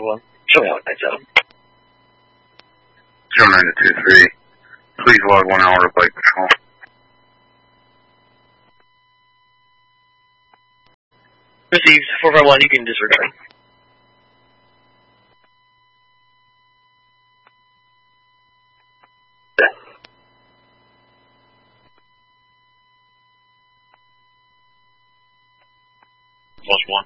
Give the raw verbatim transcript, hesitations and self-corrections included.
one. Show me how it nights out. zero nine two three. Please log one hour of bike patrol. Received. four five one, you can disregard. Plus one.